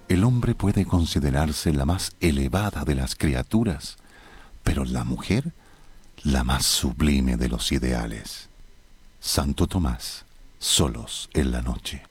El hombre puede considerarse la más elevada de las criaturas, pero la mujer la más sublime de los ideales. Santo Tomás, Solos en la noche.